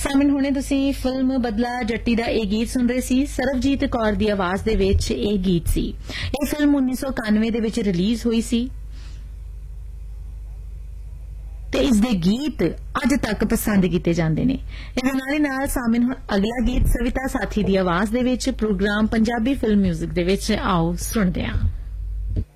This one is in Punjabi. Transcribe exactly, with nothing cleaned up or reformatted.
ਸਾਮਿਨ ਹੁਣੇ ਤੁਸੀਂ ਫਿਲਮ ਬਦਲਾ ਜੱਟੀ ਦਾ ਇਹ ਗੀਤ ਸੁਣ ਰਹੇ ਸੀ। ਸਰਬਜੀਤ ਕੌਰ ਦੀ ਆਵਾਜ਼ ਦੇ ਵਿੱਚ ਇਹ ਗੀਤ ਸੀ। ਇਹ ਫਿਲਮ ਉੱਨੀ ਸੌ ਇਕਾਨਵੇਂ ਦੇ ਵਿੱਚ ਰਿਲੀਜ਼ ਹੋਈ ਸੀ ਤੇ ਇਸ ਦੇ ਗੀਤ ਅੱਜ ਤੱਕ ਪਸੰਦ ਕੀਤੇ ਜਾਂਦੇ ਨੇ। ਇਹਦੇ ਨਾਲ ਹੀ ਨਾਲ ਸਾਮਿਨ ਹੁਣ ਅਗਲਾ ਗੀਤ ਸਵਿਤਾ ਸਾਥੀ ਦੀ ਆਵਾਜ਼ ਦੇ ਵਿੱਚ ਪ੍ਰੋਗਰਾਮ ਪੰਜਾਬੀ ਫਿਲਮ ਮਿਊਜ਼ਿਕ ਦੇ ਵਿੱਚ ਆਓ ਸੁਣਦੇ ਹਾਂ।